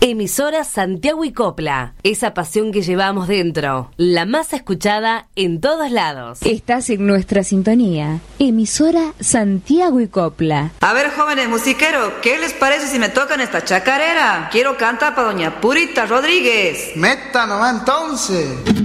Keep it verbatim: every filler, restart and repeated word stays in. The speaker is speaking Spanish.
Emisora Santiago y Copla, esa pasión que llevamos dentro, la más escuchada en todos lados. Estás en nuestra sintonía, emisora Santiago y Copla. A ver, jóvenes musiqueros, ¿qué les parece si me tocan esta chacarera? Quiero cantar para doña Purita Rodríguez. Meta nomás entonces.